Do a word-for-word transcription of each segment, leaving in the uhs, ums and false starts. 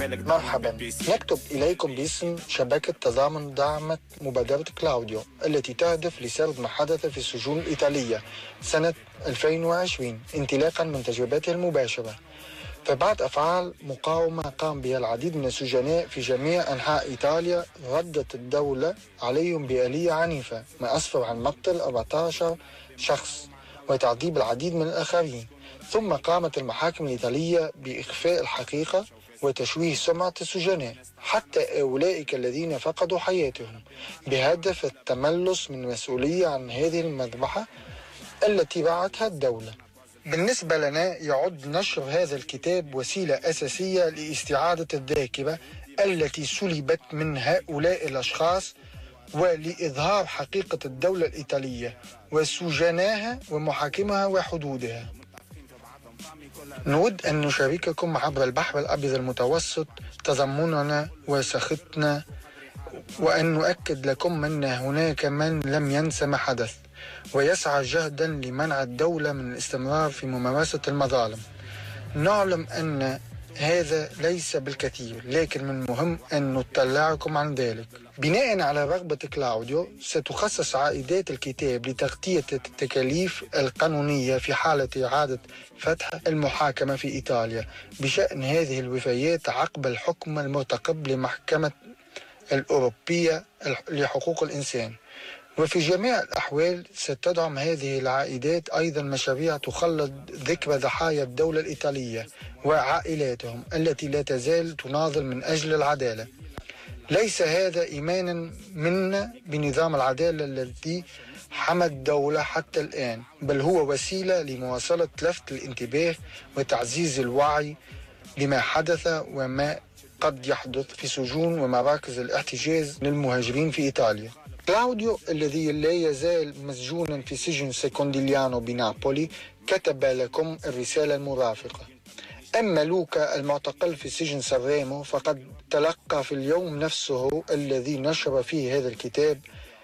مرحبا، نكتب إليكم باسم شبكة تضامن دعمت مبادرة كلاوديو التي تهدف لسرد ما حدث في السجون الإيطالية سنة ألفين وعشرين انطلاقا من تجربته المباشرة. فبعد أفعال مقاومة قام بها العديد من السجناء في جميع أنحاء إيطاليا، ردت الدولة عليهم بآلية عنيفة، ما أسفر عن مقتل أربعة عشر شخص وتعذيب العديد من الآخرين. ثم قامت المحاكم الإيطالية بإخفاء الحقيقة وتشويه سمعة السجناء حتى أولئك الذين فقدوا حياتهم، بهدف التملص من المسؤولية عن هذه المذبحة التي بعتها الدولة. بالنسبة لنا يعد نشر هذا الكتاب وسيلة أساسية لاستعادة الذاكرة التي سلبت من هؤلاء الأشخاص، ولإظهار حقيقة الدولة الإيطالية وسجناها ومحاكمها وحدودها. نود أن نشارككم عبر البحر الأبيض المتوسط تضامننا وسخطنا، وأن نؤكد لكم أن هناك من لم ينس ما حدث ويسعى جهدا لمنع الدولة من الاستمرار في ممارسة المظالم. نعلم أن هذا ليس بالكثير، لكن من المهم أن نطلعكم عن ذلك. بناء على رغبة كلاوديو ستخصص عائدات الكتاب لتغطية التكاليف القانونية في حالة إعادة فتح المحاكمة في إيطاليا بشأن هذه الوفيات عقب الحكم المرتقب لمحكمة الأوروبية لحقوق الإنسان. وفي جميع الأحوال ستدعم هذه العائدات أيضا مشاريع تخلد ذكرى ضحايا الدولة الإيطالية وعائلاتهم التي لا تزال تناضل من أجل العدالة. ليس هذا إيمانا منا بنظام العدالة الذي حمى الدولة حتى الآن، بل هو وسيلة لمواصلة لفت الانتباه وتعزيز الوعي بما حدث وما قد يحدث في سجون ومراكز الاحتجاز للمهاجرين في إيطاليا. كلاوديو الذي لا يزال مسجونا في سجن سيكونديليانو بنابولي كتب لكم الرسالة المرافقة. أما لوكا المعتقل في سجن سانريمو فقد تلقى في اليوم نفسه الذي نشر فيه هذا الكتاب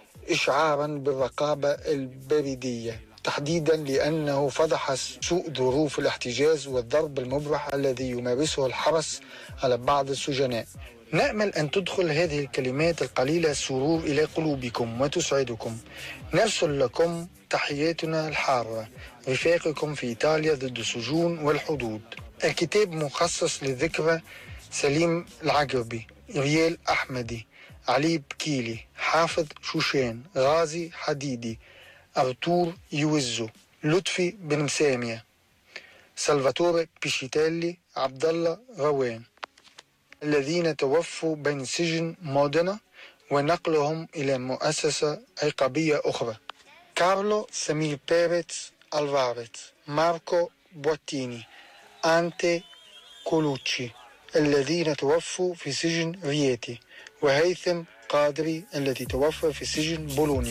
إشعارا بالرقابة البريدية، تحديدا لأنه فضح سوء ظروف الاحتجاز والضرب المبرح الذي يمارسه الحرس على بعض السجناء. نأمل أن تدخل هذه الكلمات القليلة السرور إلى قلوبكم وتسعدكم. نرسل لكم تحياتنا الحارة، رفاقكم في إيطاليا ضد السجون والحدود. الكتاب مخصص للذكرى سليم العقربي، ريال أحمدي، علي بكيلي، حافظ شوشان، غازي حديدي، أرتور يوزو، لطفي بن مسامية، سلفاتوري بيشيتالي، عبد الله روان، الذين توفوا بين سجن مودينا ونقلهم إلى مؤسسة عقابية أخرى. كارلو سمير بيريتس ألفاريز، ماركو بوتيني، أنتي كولوتشي الذين توفوا في سجن رياتي، وهيثم قادري الذي توفى في سجن بولونيا.